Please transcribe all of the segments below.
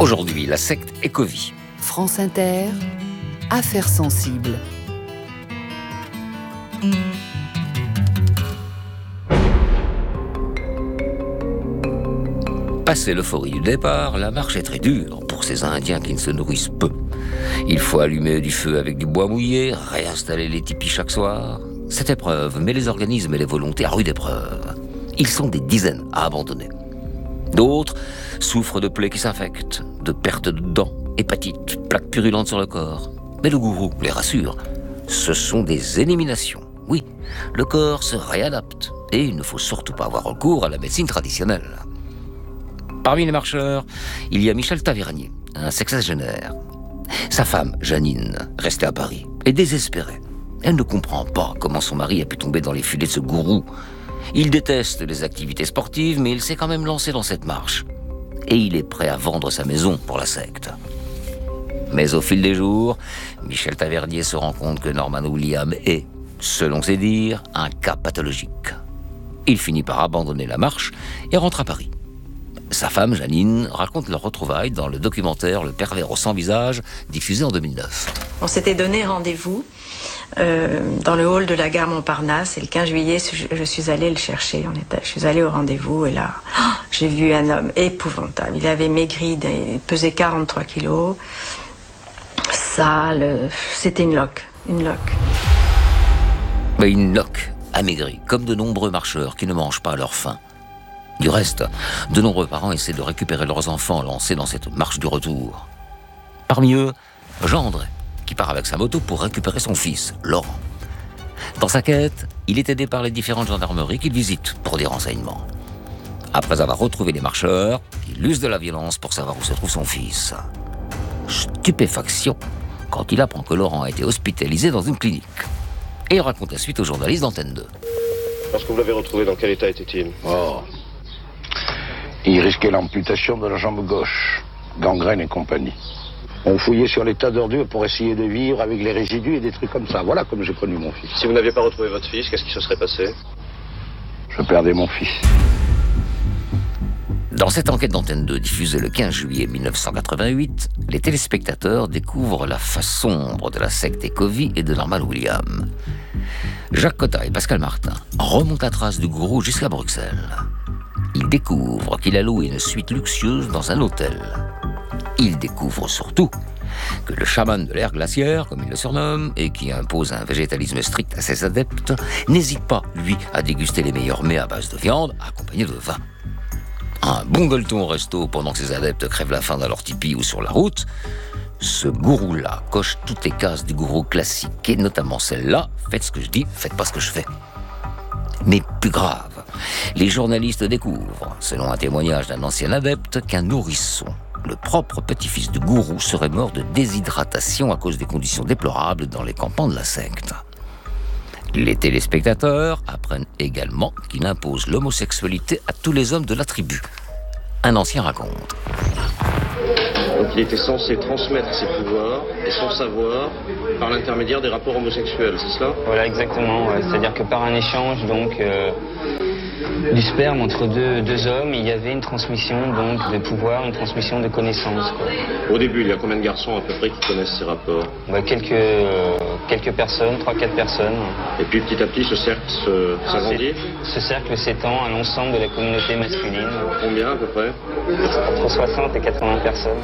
Aujourd'hui, la secte Ecovie. France Inter, affaires sensibles. Passé l'euphorie du départ, la marche est très dure pour ces Indiens qui ne se nourrissent peu. Il faut allumer du feu avec du bois mouillé, réinstaller les tipis chaque soir. Cette épreuve met les organismes et les volontés à rude épreuve. Ils sont des dizaines à abandonner. D'autres souffrent de plaies qui s'infectent, de perte de dents, hépatite, plaques purulentes sur le corps. Mais le gourou les rassure, ce sont des éliminations. Oui, le corps se réadapte et il ne faut surtout pas avoir recours à la médecine traditionnelle. Parmi les marcheurs, il y a Michel Tavernier, un sexagénaire. Sa femme, Janine, restée à Paris, est désespérée. Elle ne comprend pas comment son mari a pu tomber dans les filets de ce gourou. Il déteste les activités sportives, mais il s'est quand même lancé dans cette marche. Et il est prêt à vendre sa maison pour la secte. Mais au fil des jours, Michel Tavernier se rend compte que Norman William est, selon ses dires, un cas pathologique. Il finit par abandonner la marche et rentre à Paris. Sa femme, Janine, raconte leur retrouvaille dans le documentaire Le Pervers au sans visage, diffusé en 2009. On s'était donné rendez-vous dans le hall de la gare Montparnasse, et le 15 juillet, je suis allée le chercher. Je suis allée au rendez-vous, et là, j'ai vu un homme épouvantable. Il avait maigri, il pesait 43 kilos, sale, c'était une loque. Mais une loque, amaigrie, comme de nombreux marcheurs qui ne mangent pas à leur faim. Du reste, de nombreux parents essaient de récupérer leurs enfants lancés dans cette marche du retour. Parmi eux, Jean André, qui part avec sa moto pour récupérer son fils, Laurent. Dans sa quête, il est aidé par les différentes gendarmeries qu'il visite pour des renseignements. Après avoir retrouvé les marcheurs, il use de la violence pour savoir où se trouve son fils. Stupéfaction quand il apprend que Laurent a été hospitalisé dans une clinique. Et il raconte la suite aux journalistes d'Antenne 2. Lorsque vous l'avez retrouvé, dans quel état était-il ? Il risquait l'amputation de la jambe gauche, gangrène et compagnie. On fouillait sur les tas d'ordures pour essayer de vivre avec les résidus et des trucs comme ça. Voilà comme j'ai connu mon fils. Si vous n'aviez pas retrouvé votre fils, qu'est-ce qui se serait passé ? Je perdais mon fils. Dans cette enquête d'Antenne 2 diffusée le 15 juillet 1988, les téléspectateurs découvrent la face sombre de la secte Ecovie et de Norman William. Jacques Cotta et Pascal Martin remontent la trace du gourou jusqu'à Bruxelles. Ils découvrent qu'il a loué une suite luxueuse dans un hôtel. Ils découvrent surtout que le chaman de l'ère glaciaire, comme il le surnomme, et qui impose un végétalisme strict à ses adeptes, n'hésite pas, lui, à déguster les meilleurs mets à base de viande, accompagnés de vin. Un bon gueuleton au resto pendant que ses adeptes crèvent la faim dans leur tipi ou sur la route, ce gourou-là coche toutes les cases du gourou classique, et notamment celle-là, faites ce que je dis, faites pas ce que je fais. Mais plus grave, les journalistes découvrent, selon un témoignage d'un ancien adepte, qu'un nourrisson, le propre petit-fils du gourou, serait mort de déshydratation à cause des conditions déplorables dans les campements de la secte. Les téléspectateurs apprennent également qu'il impose l'homosexualité à tous les hommes de la tribu. Un ancien raconte. Donc il était censé transmettre ses pouvoirs et son savoir par l'intermédiaire des rapports homosexuels, c'est cela ? Voilà, exactement. C'est-à-dire que par un échange du sperme entre deux hommes, il y avait une transmission donc de pouvoir, une transmission de connaissances. Au début, il y a combien de garçons à peu près qui connaissent ces rapports ? Quelques personnes, 3-4 personnes. Et puis petit à petit, ce cercle s'agrandit ? Ce cercle s'étend à l'ensemble de la communauté masculine. Combien à peu près ? Entre 60 et 80 personnes.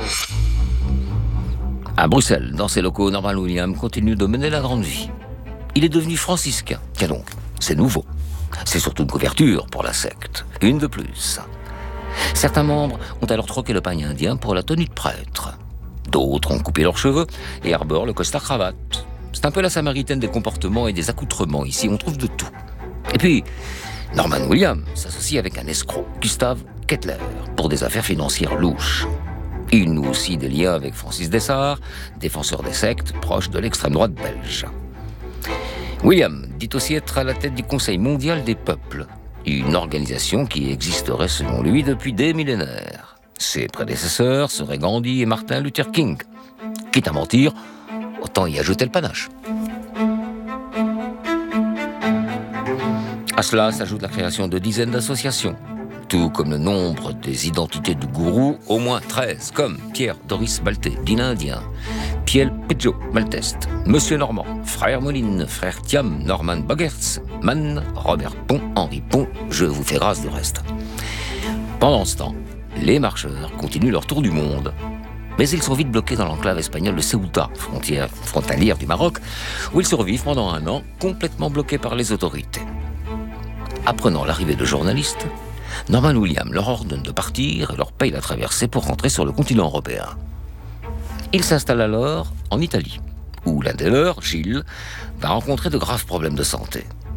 À Bruxelles, dans ses locaux, Norman William continue de mener la grande vie. Il est devenu franciscain. Tiens donc, c'est nouveau. C'est surtout une couverture pour la secte. Une de plus. Certains membres ont alors troqué le pagne indien pour la tenue de prêtre. D'autres ont coupé leurs cheveux et arborent le costard-cravate. C'est un peu la samaritaine des comportements et des accoutrements. Ici, on trouve de tout. Et puis, Norman William s'associe avec un escroc, Gustave Kettler, pour des affaires financières louches. Il noue aussi des liens avec Francis Dessart, défenseur des sectes proche de l'extrême droite belge. William dit aussi être à la tête du Conseil mondial des peuples, une organisation qui existerait selon lui depuis des millénaires. Ses prédécesseurs seraient Gandhi et Martin Luther King. Quitte à mentir, autant y ajouter le panache. À cela s'ajoute la création de dizaines d'associations. tout comme le nombre des identités du gourou, au moins 13, comme Pierre Doris Balté, dîne indien, Piel Peggio, Malteste, Monsieur Normand, Frère Moline, Frère Thiam, Norman Bogertz, Mann, Robert Pont, Henri Pont, je vous fais grâce du reste. Pendant ce temps, les marcheurs continuent leur tour du monde. Mais ils sont vite bloqués dans l'enclave espagnole de Ceuta, frontalière du Maroc, où ils survivent pendant un an, complètement bloqués par les autorités. Apprenant l'arrivée de journalistes, Norman William leur ordonne de partir et leur paye la traversée pour rentrer sur le continent européen. Ils s'installent alors en Italie, où l'un des leurs, Gilles, va rencontrer de graves problèmes de santé.